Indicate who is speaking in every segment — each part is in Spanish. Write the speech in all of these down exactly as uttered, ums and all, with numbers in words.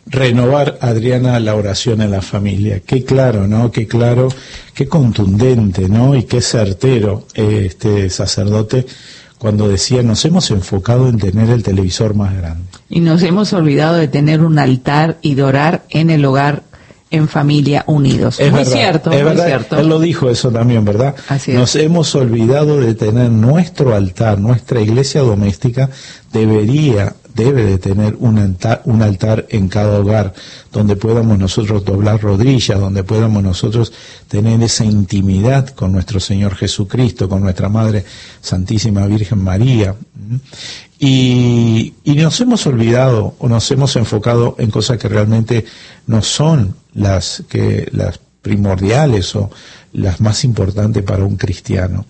Speaker 1: renovar, Adriana, la oración en la familia. Qué claro, ¿no? Qué claro, qué contundente, ¿no? Y qué certero eh, este sacerdote cuando decía, nos hemos enfocado en tener el televisor más grande.
Speaker 2: Y nos hemos olvidado de tener un altar y de orar en el hogar, en familia, unidos.
Speaker 1: Es
Speaker 2: muy
Speaker 1: verdad,
Speaker 2: cierto,
Speaker 1: es
Speaker 2: muy
Speaker 1: verdad.
Speaker 2: cierto.
Speaker 1: Él lo dijo eso también, ¿verdad?
Speaker 2: Así es.
Speaker 1: Nos hemos olvidado de tener nuestro altar, nuestra iglesia doméstica debería, debe de tener un altar, un altar en cada hogar, donde podamos nosotros doblar rodillas, donde podamos nosotros tener esa intimidad con nuestro Señor Jesucristo, con nuestra Madre Santísima Virgen María. Y, y nos hemos olvidado o nos hemos enfocado en cosas que realmente no son las que las primordiales o las más importantes para un cristiano.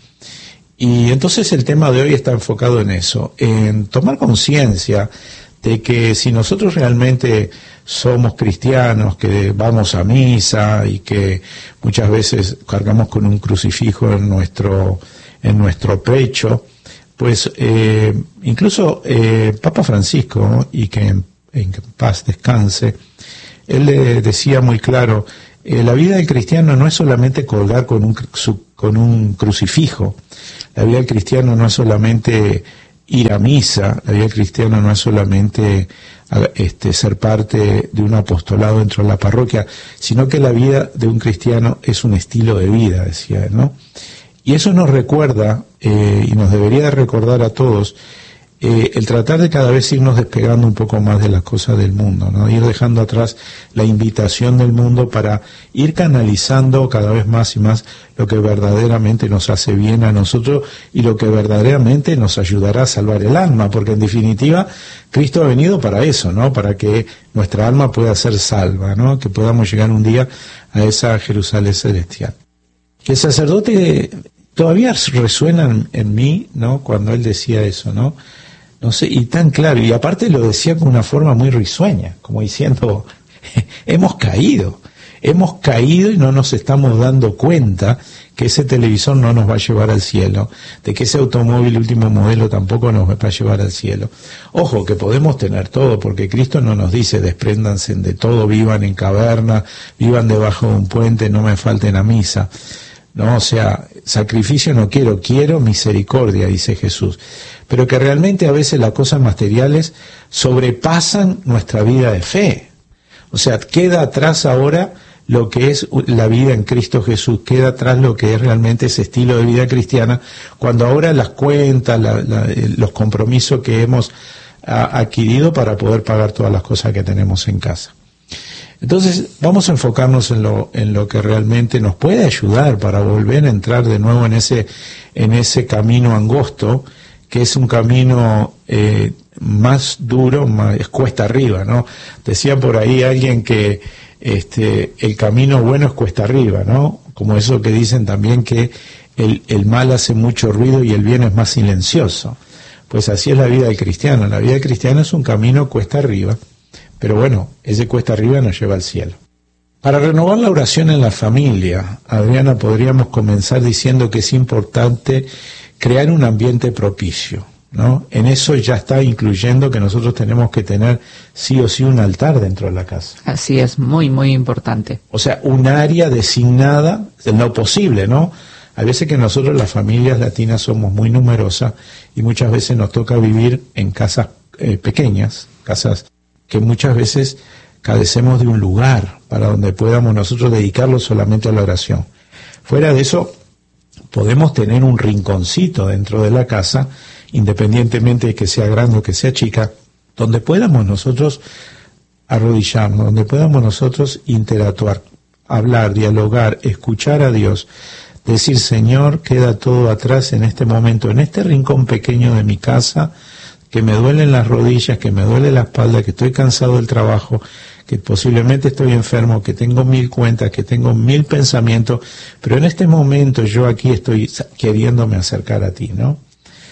Speaker 1: Y entonces el tema de hoy está enfocado en eso, en tomar conciencia de que si nosotros realmente somos cristianos, que vamos a misa y que muchas veces cargamos con un crucifijo en nuestro en nuestro pecho, pues eh, incluso eh, Papa Francisco, ¿no? Y que en, en paz descanse, él le decía muy claro, eh, la vida del cristiano no es solamente colgar con un, su, con un crucifijo, la vida del cristiano no es solamente ir a misa, la vida del cristiano no es solamente este, ser parte de un apostolado dentro de la parroquia, sino que la vida de un cristiano es un estilo de vida, decía él, ¿no? Y eso nos recuerda, eh, y nos debería de recordar a todos, eh, el tratar de cada vez irnos despegando un poco más de las cosas del mundo, ¿no? Ir dejando atrás la invitación del mundo para ir canalizando cada vez más y más lo que verdaderamente nos hace bien a nosotros y lo que verdaderamente nos ayudará a salvar el alma, porque en definitiva Cristo ha venido para eso, ¿no? Para que nuestra alma pueda ser salva, ¿no? Que podamos llegar un día a esa Jerusalén celestial. El sacerdote todavía resuena en mí, ¿no? Cuando él decía eso, ¿no? No sé, y tan claro, y aparte lo decía con una forma muy risueña, como diciendo, hemos caído, hemos caído y no nos estamos dando cuenta que ese televisor no nos va a llevar al cielo, de que ese automóvil último modelo tampoco nos va a llevar al cielo. Ojo, que podemos tener todo, porque Cristo no nos dice, despréndanse de todo, vivan en caverna, vivan debajo de un puente, no me falten a misa. No, o sea, sacrificio no quiero, quiero misericordia, dice Jesús. Pero que realmente a veces las cosas materiales sobrepasan nuestra vida de fe. O sea, queda atrás ahora lo que es la vida en Cristo Jesús, queda atrás lo que es realmente ese estilo de vida cristiana, cuando ahora las cuentas, la, la, los compromisos que hemos a, adquirido para poder pagar todas las cosas que tenemos en casa. Entonces, vamos a enfocarnos en lo, en lo que realmente nos puede ayudar para volver a entrar de nuevo en ese, en ese camino angosto, que es un camino eh, más duro, más, es cuesta arriba, ¿no? Decía por ahí alguien que este, el camino bueno es cuesta arriba, ¿no? Como eso que dicen también que el, el mal hace mucho ruido y el bien es más silencioso. Pues así es la vida del cristiano. La vida del cristiano es un camino cuesta arriba. Pero bueno, ese cuesta arriba nos lleva al cielo. Para renovar la oración en la familia, Adriana, podríamos comenzar diciendo que es importante crear un ambiente propicio, ¿no? En eso ya está incluyendo que nosotros tenemos que tener sí o sí un altar dentro de la casa.
Speaker 2: Así es, muy, muy importante.
Speaker 1: O sea, un área designada, en lo posible, ¿no? Hay veces que nosotros, las familias latinas, somos muy numerosas y muchas veces nos toca vivir en casas eh, pequeñas, casas que muchas veces carecemos de un lugar para donde podamos nosotros dedicarlo solamente a la oración. Fuera de eso, podemos tener un rinconcito dentro de la casa, independientemente de que sea grande o que sea chica, donde podamos nosotros arrodillarnos, donde podamos nosotros interactuar, hablar, dialogar, escuchar a Dios, decir, Señor, queda todo atrás en este momento, en este rincón pequeño de mi casa, que me duelen las rodillas, que me duele la espalda, que estoy cansado del trabajo, que posiblemente estoy enfermo, que tengo mil cuentas, que tengo mil pensamientos, pero en este momento yo aquí estoy queriéndome acercar a ti, ¿no?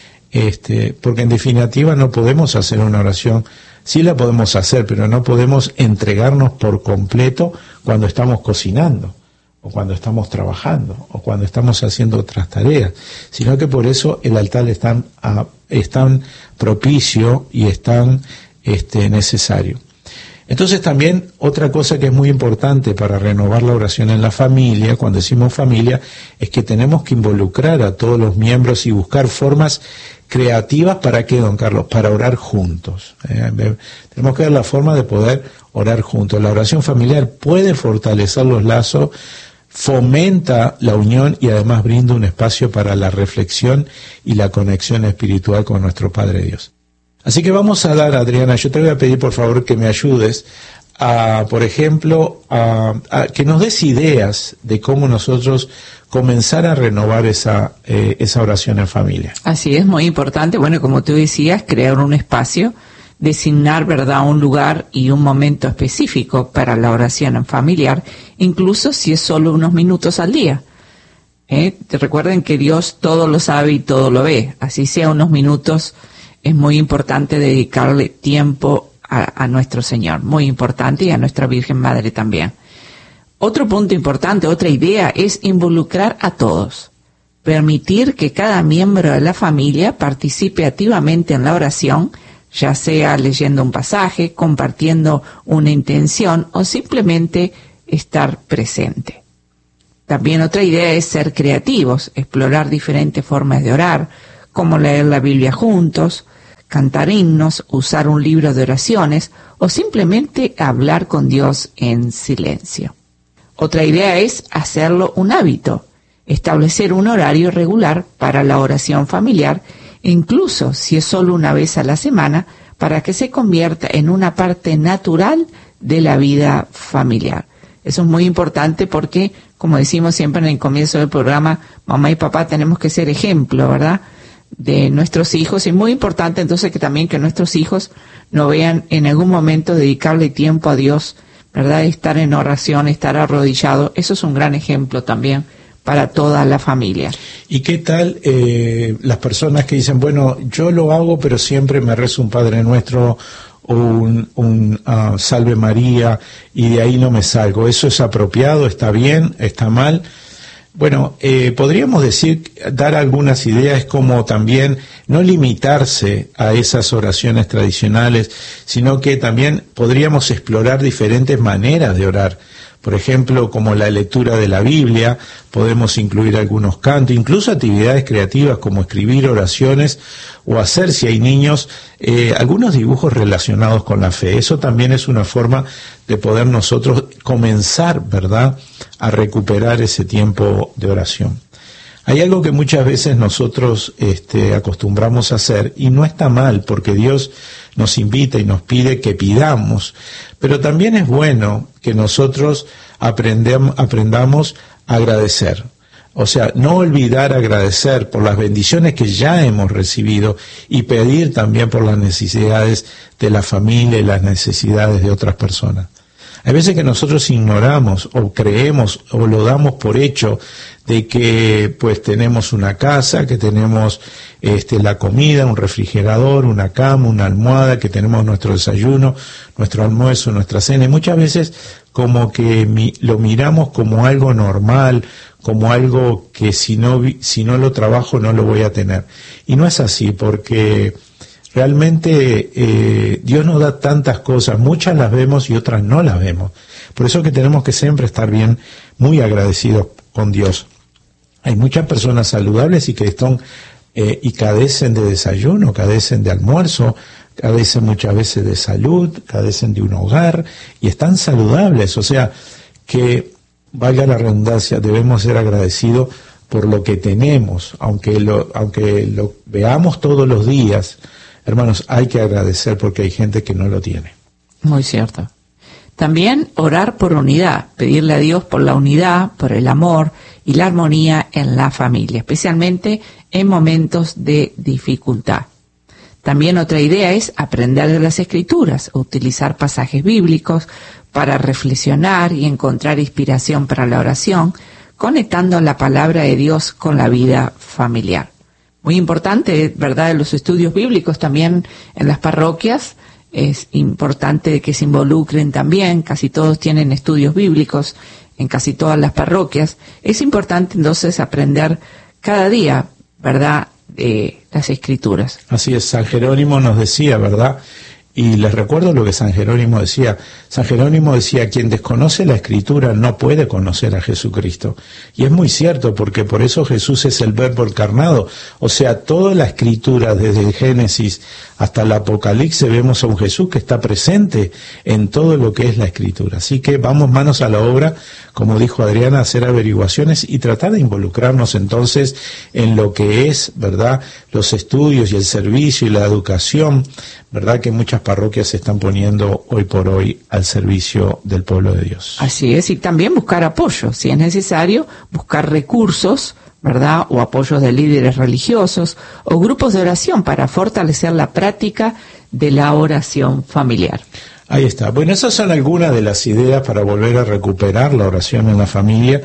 Speaker 1: Este, porque en definitiva no podemos hacer una oración, sí la podemos hacer, pero no podemos entregarnos por completo cuando estamos cocinando, o cuando estamos trabajando, o cuando estamos haciendo otras tareas, sino que por eso el altar es tan, a, es tan propicio y es tan este, necesario. Entonces también otra cosa que es muy importante para renovar la oración en la familia, cuando decimos familia, es que tenemos que involucrar a todos los miembros y buscar formas creativas. ¿Para qué, don Carlos? Para orar juntos. Eh, tenemos que ver la forma de poder orar juntos. La oración familiar puede fortalecer los lazos, fomenta la unión y además brinda un espacio para la reflexión y la conexión espiritual con nuestro Padre Dios. Así que vamos a dar, Adriana, yo te voy a pedir por favor que me ayudes a, por ejemplo, a, a que nos des ideas de cómo nosotros comenzar a renovar esa, eh, esa oración en familia.
Speaker 2: Así es, muy importante. Bueno, como tú decías, crear un espacio, designar, ¿verdad?, un lugar y un momento específico para la oración en familiar, incluso si es solo unos minutos al día. ¿Eh? Te recuerden que Dios todo lo sabe y todo lo ve. Así sea unos minutos, es muy importante dedicarle tiempo a, a nuestro Señor, muy importante, y a nuestra Virgen Madre también. Otro punto importante, otra idea, es involucrar a todos. Permitir que cada miembro de la familia participe activamente en la oración, ya sea leyendo un pasaje, compartiendo una intención o simplemente estar presente. También otra idea es ser creativos, explorar diferentes formas de orar, como leer la Biblia juntos, cantar himnos, usar un libro de oraciones o simplemente hablar con Dios en silencio. Otra idea es hacerlo un hábito, establecer un horario regular para la oración familiar, incluso si es solo una vez a la semana, para que se convierta en una parte natural de la vida familiar. Eso es muy importante porque, como decimos siempre en el comienzo del programa, mamá y papá tenemos que ser ejemplo, ¿verdad?, de nuestros hijos, y muy importante entonces que también que nuestros hijos no vean en algún momento dedicarle tiempo a Dios, ¿verdad?, estar en oración, estar arrodillado. Eso es un gran ejemplo también para toda la familia.
Speaker 1: ¿Y qué tal eh, las personas que dicen, bueno, yo lo hago, pero siempre me rezo un Padre Nuestro o un, un uh, Salve María y de ahí no me salgo? ¿Eso es apropiado? ¿Está bien? ¿Está mal? Bueno, eh, podríamos decir, dar algunas ideas como también no limitarse a esas oraciones tradicionales, sino que también podríamos explorar diferentes maneras de orar. Por ejemplo, como la lectura de la Biblia, podemos incluir algunos cantos, incluso actividades creativas como escribir oraciones o hacer, si hay niños, eh, algunos dibujos relacionados con la fe. Eso también es una forma de poder nosotros comenzar, ¿verdad?, a recuperar ese tiempo de oración. Hay algo que muchas veces nosotros este, acostumbramos a hacer, y no está mal, porque Dios nos invita y nos pide que pidamos, pero también es bueno que nosotros aprendem, aprendamos a agradecer. O sea, no olvidar agradecer por las bendiciones que ya hemos recibido y pedir también por las necesidades de la familia y las necesidades de otras personas. Hay veces que nosotros ignoramos o creemos o lo damos por hecho de que pues tenemos una casa, que tenemos este, la comida, un refrigerador, una cama, una almohada, que tenemos nuestro desayuno, nuestro almuerzo, nuestra cena, y muchas veces como que mi, lo miramos como algo normal, como algo que si no, si no lo trabajo no lo voy a tener. Y no es así, porque realmente eh, Dios nos da tantas cosas, muchas las vemos y otras no las vemos. Por eso que tenemos que siempre estar bien, muy agradecidos con Dios. Hay muchas personas saludables y que están eh, y cadecen de desayuno, cadecen de almuerzo, cadecen muchas veces de salud, cadecen de un hogar y están saludables. O sea, que valga la redundancia, debemos ser agradecidos por lo que tenemos, aunque lo, aunque lo veamos todos los días. Hermanos, hay que agradecer porque hay gente que no lo tiene.
Speaker 2: Muy cierto. También orar por unidad, pedirle a Dios por la unidad, por el amor y la armonía en la familia, especialmente en momentos de dificultad. También otra idea es aprender de las Escrituras, utilizar pasajes bíblicos para reflexionar y encontrar inspiración para la oración, conectando la palabra de Dios con la vida familiar. Muy importante, ¿verdad?, los estudios bíblicos también en las parroquias. Es importante que se involucren también, casi todos tienen estudios bíblicos en casi todas las parroquias. Es importante entonces aprender cada día, ¿verdad?, de las Escrituras.
Speaker 1: Así es, San Jerónimo nos decía, ¿verdad?, Y les recuerdo lo que San Jerónimo decía. San Jerónimo decía, quien desconoce la Escritura no puede conocer a Jesucristo. Y es muy cierto, porque por eso Jesús es el Verbo encarnado. O sea, toda la Escritura, desde el Génesis hasta el Apocalipsis, vemos a un Jesús que está presente en todo lo que es la Escritura. Así que vamos manos a la obra, como dijo Adriana, a hacer averiguaciones y tratar de involucrarnos entonces en lo que es, ¿verdad?, los estudios y el servicio y la educación, ¿verdad?, que muchas parroquias se están poniendo hoy por hoy al servicio del pueblo de Dios.
Speaker 2: Así es, y también buscar apoyo, si es necesario, buscar recursos, ¿verdad?, o apoyos de líderes religiosos o grupos de oración para fortalecer la práctica de la oración familiar.
Speaker 1: Ahí está. Bueno, esas son algunas de las ideas para volver a recuperar la oración en la familia.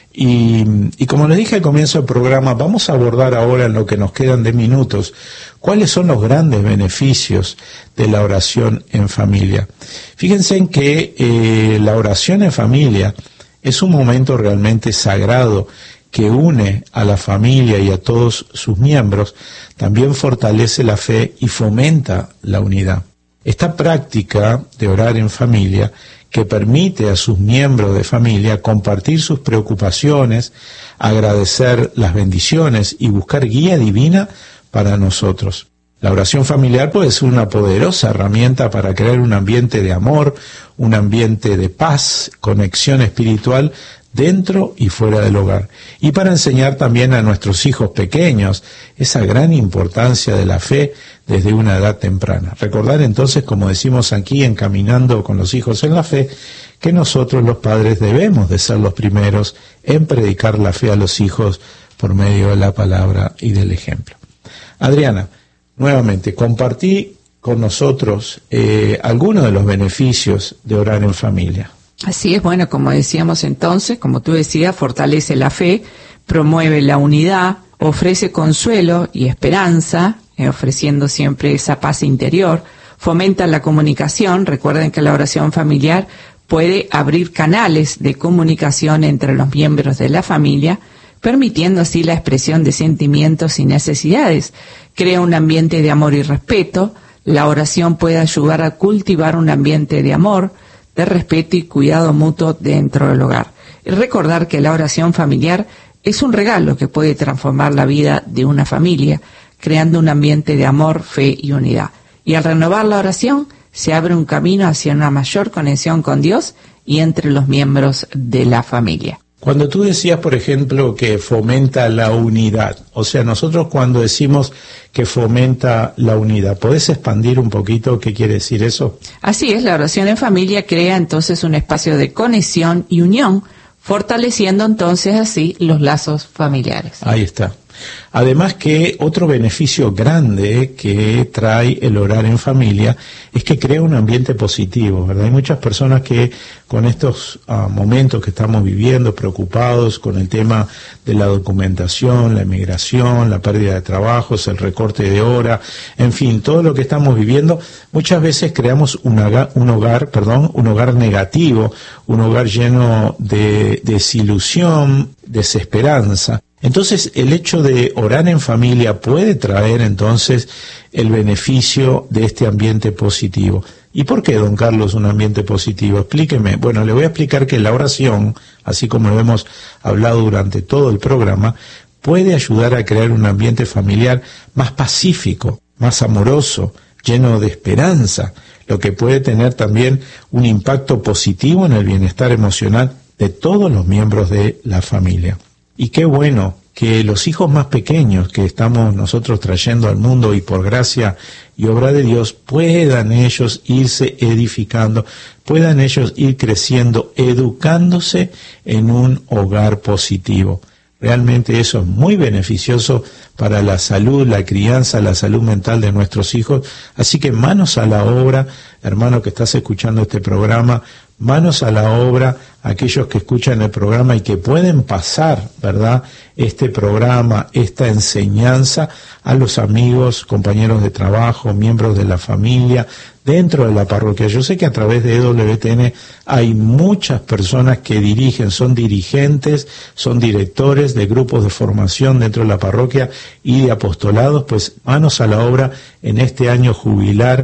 Speaker 1: Y, y como les dije al comienzo del programa, vamos a abordar ahora, en lo que nos quedan de minutos, cuáles son los grandes beneficios de la oración en familia. Fíjense en que eh, la oración en familia es un momento realmente sagrado que une a la familia y a todos sus miembros, también fortalece la fe y fomenta la unidad. Esta práctica de orar en familia, que permite a sus miembros de familia compartir sus preocupaciones, agradecer las bendiciones y buscar guía divina para nosotros. La oración familiar puede ser una poderosa herramienta para crear un ambiente de amor, un ambiente de paz, conexión espiritual dentro y fuera del hogar, y para enseñar también a nuestros hijos pequeños esa gran importancia de la fe desde una edad temprana. Recordar entonces, como decimos aquí en Caminando con los Hijos en la Fe, que nosotros los padres debemos de ser los primeros en predicar la fe a los hijos por medio de la palabra y del ejemplo. Adriana, nuevamente, compartí con nosotros eh, algunos de los beneficios de orar en familia.
Speaker 2: Así es, bueno, como decíamos entonces, como tú decías, fortalece la fe, promueve la unidad, ofrece consuelo y esperanza, eh, ofreciendo siempre esa paz interior, fomenta la comunicación. Recuerden que la oración familiar puede abrir canales de comunicación entre los miembros de la familia, permitiendo así la expresión de sentimientos y necesidades. Crea un ambiente de amor y respeto. La oración puede ayudar a cultivar un ambiente de amor, de respeto y cuidado mutuo dentro del hogar. Y recordar que la oración familiar es un regalo que puede transformar la vida de una familia, creando un ambiente de amor, fe y unidad. Y al renovar la oración, se abre un camino hacia una mayor conexión con Dios y entre los miembros de la familia.
Speaker 1: Cuando tú decías, por ejemplo, que fomenta la unidad, o sea, nosotros cuando decimos que fomenta la unidad, ¿podés expandir un poquito qué quiere decir eso?
Speaker 2: Así es, la oración en familia crea entonces un espacio de conexión y unión, fortaleciendo entonces así los lazos familiares.
Speaker 1: Ahí está. Además que otro beneficio grande que trae el orar en familia es que crea un ambiente positivo, ¿verdad? Hay muchas personas que con estos uh, momentos que estamos viviendo, preocupados con el tema de la documentación, la emigración, la pérdida de trabajos, el recorte de hora, en fin, todo lo que estamos viviendo, muchas veces creamos un hogar, un hogar, perdón, un hogar negativo, un hogar lleno de desilusión, desesperanza. Entonces, el hecho de orar en familia puede traer entonces el beneficio de este ambiente positivo. ¿Y por qué, don Carlos, un ambiente positivo? Explíqueme. Bueno, le voy a explicar que la oración, así como lo hemos hablado durante todo el programa, puede ayudar a crear un ambiente familiar más pacífico, más amoroso, lleno de esperanza, lo que puede tener también un impacto positivo en el bienestar emocional de todos los miembros de la familia. Y qué bueno que los hijos más pequeños que estamos nosotros trayendo al mundo y por gracia y obra de Dios puedan ellos irse edificando, puedan ellos ir creciendo, educándose en un hogar positivo. Realmente eso es muy beneficioso para la salud, la crianza, la salud mental de nuestros hijos. Así que manos a la obra, hermano que estás escuchando este programa, manos a la obra, aquellos que escuchan el programa y que pueden pasar, ¿verdad?, este programa, esta enseñanza a los amigos, compañeros de trabajo, miembros de la familia, dentro de la parroquia. Yo sé que a través de E W T N hay muchas personas que dirigen, son dirigentes, son directores de grupos de formación dentro de la parroquia y de apostolados, pues manos a la obra en este año jubilar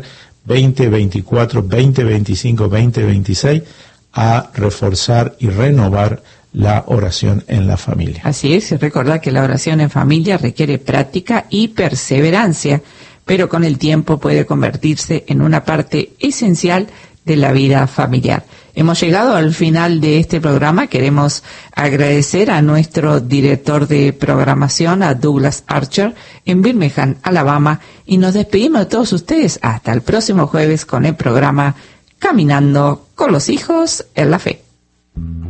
Speaker 1: veinte veinticuatro, veinte veinticinco, veinte veintiséis a reforzar y renovar la oración en la familia.
Speaker 2: Así es, y recordar que la oración en familia requiere práctica y perseverancia, pero con el tiempo puede convertirse en una parte esencial de la vida familiar. Hemos llegado al final de este programa. Queremos agradecer a nuestro director de programación, a Douglas Archer, en Birmingham, Alabama, y nos despedimos de todos ustedes hasta el próximo jueves con el programa Caminando con los Hijos en la Fe.